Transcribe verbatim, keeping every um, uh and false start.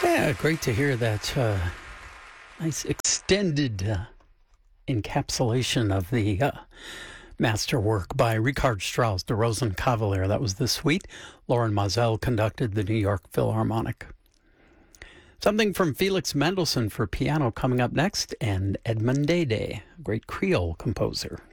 Yeah, great to hear that uh, nice extended uh, encapsulation of the uh, masterwork by Richard Strauss, the Rosenkavalier. That was the suite Lauren Mazel conducted, the New York Philharmonic. Something from Felix Mendelssohn for piano coming up next, and Edmond Dede, a great Creole composer.